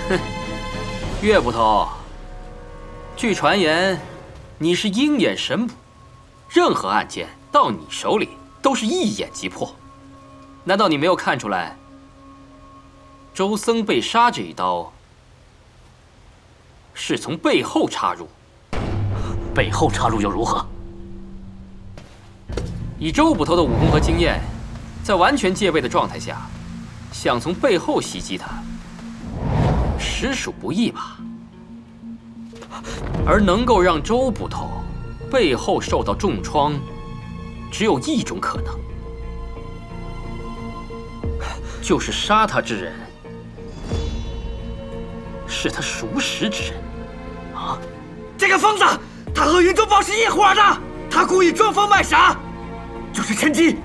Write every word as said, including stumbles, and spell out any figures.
岳捕头，据传言，你是鹰眼神捕，任何案件到你手里都是一眼即破。难道你没有看出来，周僧被杀这一刀是从背后插入？ 背后插入又如何？ 以周捕头的武功和经验，在完全戒备的状态下，想从背后袭击他，实属不易吧？而能够让周捕头背后受到重创，只有一种可能，就是杀他之人是他熟识之人。 啊！这个疯子，他和云中豹是一伙的，他故意装疯卖傻，就是趁机